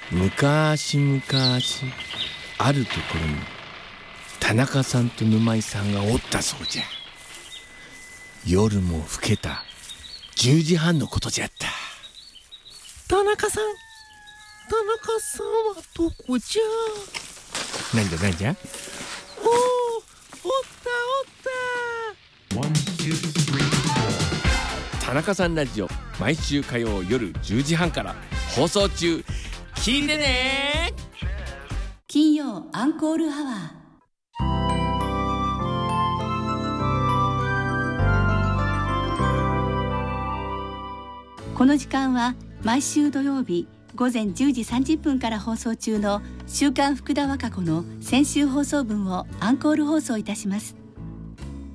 昔々あるところに田中さんと沼井さんがおったそうじゃ。夜も更けた10時半のことじゃった。 田中さんはどこじゃ。 なんじゃなんじゃ。 おった田中さんラジオ、毎週火曜夜10時半から放送中。聞いてね。 金曜アンコールアワー。この時間は毎週土曜日午前10時30分から放送中の週刊福田和歌子の先週放送分をアンコール放送いたします。